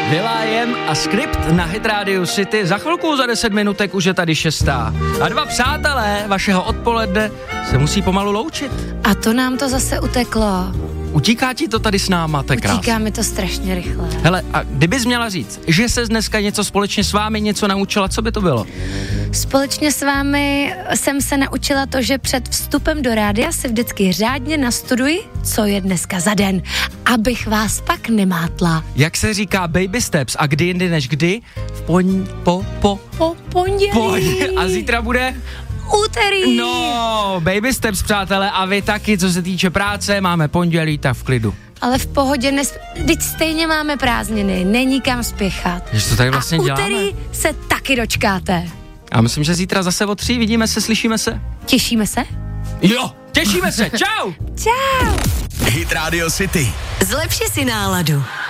Will.i.am a Skript na Hit Radio City. Za chvilku, za 10 minutek už je tady 6. A 2 přátelé vašeho odpoledne se musí pomalu loučit. A to nám to zase uteklo. Utíká ti to tady s náma, to je krásné. Utíká mi to strašně rychle. Hele, a kdybys měla říct, že ses dneska něco společně s vámi něco naučila, co by to bylo? Společně s vámi jsem se naučila to, že před vstupem do rádia si vždycky řádně nastuduji, co je dneska za den, abych vás pak nemátla. Jak se říká baby steps a kdy jindy než kdy? Pondělí. A zítra bude? Úterý. No, baby steps, přátelé, a vy taky, co se týče práce, máme pondělí, tak v klidu. Ale v pohodě, vždyť stejně máme prázdniny, není kam spěchat. Že to tady vlastně děláme? A úterý se taky dočkáte. A myslím, že zítra zase o 3, vidíme se, slyšíme se. Těšíme se? Jo, těšíme se, čau! Čau! Hit Radio City. Zlepši si náladu.